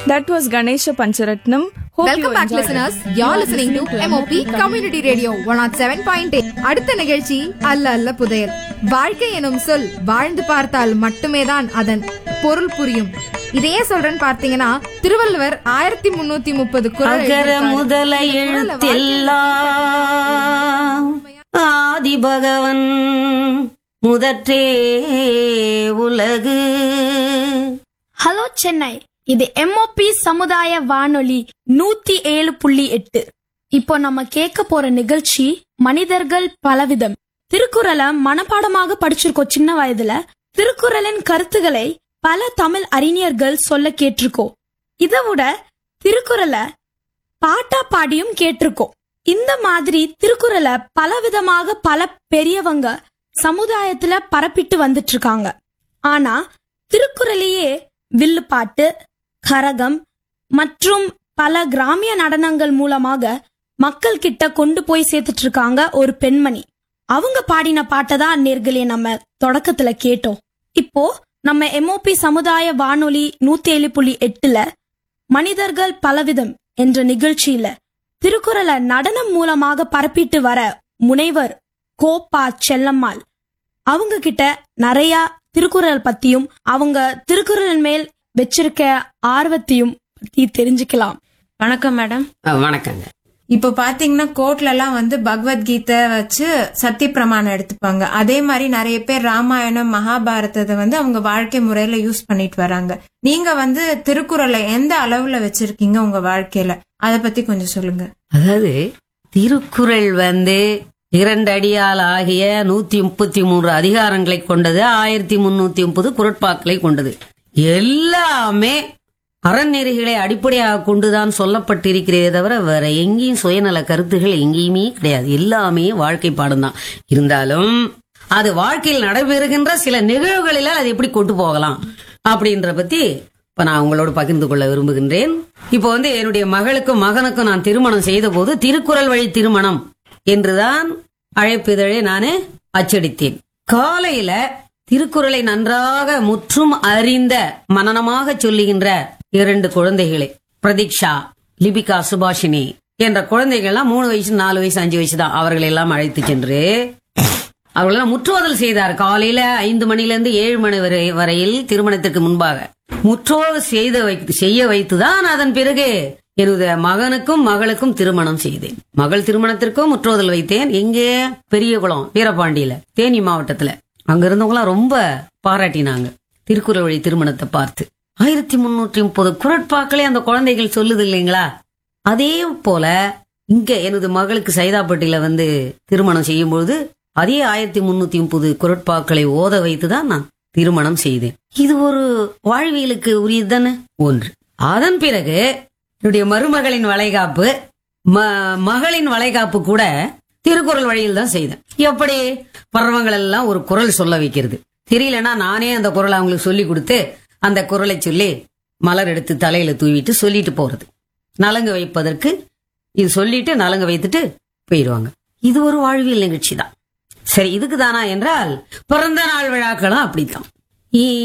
That was Ganesha Pancharatnam. Welcome back, listeners. You're listening to MOP Community Radio 107.8. அடுத்த நிகழ்ச்சி அல்ல அல்ல புதையல். வாழ்க்கை எனும் சொல் வாழ்ந்து பார்த்தால் மட்டுமே தான் அதன் பொருள் புரியும். இதையே சொல்றேன்னு பார்த்தீங்கன்னா திருவள்ளுவர் 1330 குறள் முதல எழுத்தெல்லாம் ஆதி பகவன் முதற்றே உலகு. ஹலோ சென்னை, இது MOP சமுதாய வானொலி 107.8. இப்போ நம்ம கேட்க போற நிகழ்ச்சி மனிதர்கள் பலவிதம். திருக்குறளை மனப்பாடமாக படிச்சிருக்கோம் சின்ன வயதுல. திருக்குறளின் கருத்துக்களை பல தமிழ் அறிஞர்கள் சொல்ல கேட்டிருக்கோம். இதை விட திருக்குறளை பாட்டா பாடியும் கேட்டிருக்கோம். இந்த மாதிரி திருக்குறளை பலவிதமாக பல பெரியவங்க சமுதாயத்துல பரப்பிட்டு வந்துட்டு இருக்காங்க. ஆனா திருக்குறளையே வில்லுப்பாட்டு, கரகம் மற்றும் பல கிராமிய நடனங்கள் மூலமாக மக்கள் கிட்ட கொண்டு போய் சேர்த்துட்டு இருக்காங்க ஒரு பெண்மணி. அவங்க பாடின பாட்டை தான் நேர்களே நம்ம தொடக்கத்துல கேட்டோம். இப்போ நம்ம MOP சமுதாய வானொலி 107.8ல மனிதர்கள் பலவிதம் என்ற நிகழ்ச்சியில திருக்குறளை நடனம் மூலமாக பரப்பிட்டு வர முனைவர் கோப்பா செல்லம்மாள் அவங்க கிட்ட நிறைய திருக்குறள் பத்தியும் அவங்க திருக்குறள் மேல் வச்சிருக்க ஆர்வத்தையும் பத்தி தெரிஞ்சுக்கலாம். வணக்கம் மேடம். வணக்கங்க. இப்ப பாத்தீங்கன்னா கோர்ட்ல எல்லாம் பகவத்கீதை வச்சு சத்திய பிரமாணம் எடுத்துப்பாங்க. அதே மாதிரி நிறைய பேர் ராமாயணம் மகாபாரதத்தை அவங்க வாழ்க்கை முறையில யூஸ் பண்ணிட்டு வராங்க. நீங்க திருக்குறளை எந்த அளவுல வச்சிருக்கீங்க உங்க வாழ்க்கையில, அத பத்தி கொஞ்சம் சொல்லுங்க. அதாவது திருக்குறள் 2 அடியால் ஆகிய 133 அதிகாரங்களை கொண்டது, 1330 குறட்பாக்களை கொண்டது. எல்லாமே அறநெறிகளை அடிப்படையாக கொண்டுதான் சொல்லப்பட்டிருக்கிறதே தவிர வேற எங்கேயும் சுயநல கருத்துகள் எங்கேயுமே கிடையாது. எல்லாமே வாழ்க்கை பாடம் தான். இருந்தாலும் அது வாழ்க்கையில் நடைபெறுகின்ற சில நிகழ்வுகளில அது எப்படி கொண்டு போகலாம் அப்படின்ற பத்தி இப்ப நான் உங்களோட பகிர்ந்து கொள்ள விரும்புகின்றேன். இப்போ என்னுடைய மகளுக்கும் மகனுக்கும் நான் திருமணம் செய்த போது திருக்குறள் வழி திருமணம் என்றுதான் அழைப்பிதழை நானே அச்சடித்தேன். காலையில திருக்குறளை நன்றாக முற்றும் அறிந்த மனனமாக சொல்லுகின்ற 2 குழந்தைகளை, பிரதீக்ஷா, லிபிகா, சுபாஷினி என்ற குழந்தைகள்லாம் 3 வயசு 4 வயசு 5 வயசு தான், அவர்களை எல்லாம் அழைத்து சென்று அவர்களெல்லாம் முற்றோதல் செய்தார். காலையில 5 மணிலிருந்து 7 மணி வரையில் திருமணத்திற்கு முன்பாக முற்றோதல் செய்ய வைத்துதான் அதன் பிறகு எனது மகனுக்கும் மகளுக்கும் திருமணம் செய்தேன். மகள் திருமணத்திற்கும் முற்றோதல் வைத்தேன். எங்கே? பெரியகுளம், வீரபாண்டியில, தேனி மாவட்டத்துல. அங்க இருந்தவங்களாம் ரொம்ப பாராட்டினாங்க திருக்குறள் வழி திருமணத்தை பார்த்து. 1330 குறட்பாக்களே அந்த குழந்தைகள் சொல்லுது இல்லைங்களா? அதே போல இங்க எனது மகளுக்கு சைதாப்பட்டியில திருமணம் செய்யும் பொழுது அதே 1330 குறட்பாக்களை ஓத வைத்துதான் நான் திருமணம் செய்தேன். இது ஒரு வாழ்வியலுக்கு உரியதுதானே ஒன்று. அதன் பிறகு என்னுடைய மருமகளின் வளைகாப்பு, மகளின் வளைகாப்பு கூட திருக்குறள் வழியில் தான் செய்தேன். எப்படி? பருவங்கள் எல்லாம் ஒரு குறள் சொல்ல வைக்கிறது. தெரியலன்னா நானே அந்த குறளை அவங்களுக்கு சொல்லி கொடுத்து அந்த குறளை சொல்லி மலர் எடுத்து தலையில தூவிட்டு சொல்லிட்டு போறது. நலங்கு வைப்பதற்கு இது சொல்லிட்டு நலங்கு வைத்துட்டு போயிடுவாங்க. இது ஒரு வாழ்வியல் நிகழ்ச்சி தான். சரி, இதுக்கு தானா என்றால் பிறந்த நாள் விழாக்களும் அப்படித்தான்.